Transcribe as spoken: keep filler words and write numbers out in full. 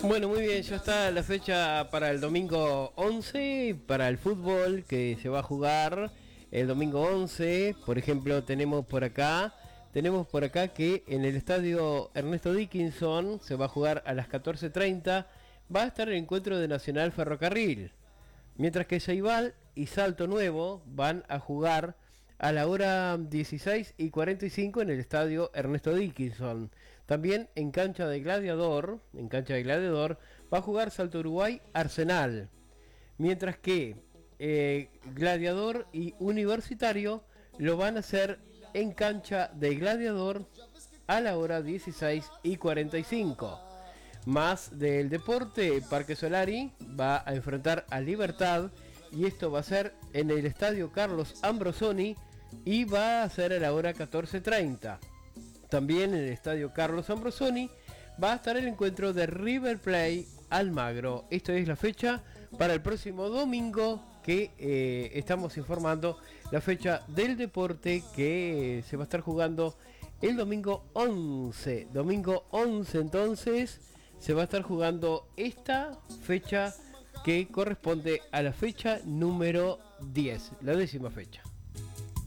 Bueno, muy bien, ya está la fecha para el domingo once, para el fútbol que se va a jugar el domingo once. Por ejemplo, tenemos por acá, tenemos por acá que en el estadio Ernesto Dickinson se va a jugar a las catorce treinta, va a estar el encuentro de Nacional Ferrocarril, mientras que Ceibal y Salto Nuevo van a jugar a la hora dieciséis y cuarenta y cinco en el estadio Ernesto Dickinson. También en cancha de Gladiador, en cancha de Gladiador, va a jugar Salto Uruguay Arsenal. Mientras que eh, Gladiador y Universitario lo van a hacer en cancha de Gladiador a la hora dieciséis y cuarenta y cinco. Más del deporte, Parque Solari va a enfrentar a Libertad y esto va a ser en el estadio Carlos Ambrosoni y va a ser a la hora catorce treinta. También en el estadio Carlos Ambrosoni va a estar el encuentro de River Plate Almagro. Esta es la fecha para el próximo domingo que eh, estamos informando, la fecha del deporte que eh, se va a estar jugando el domingo once. Domingo once entonces se va a estar jugando esta fecha que corresponde a la fecha número diez, la décima fecha.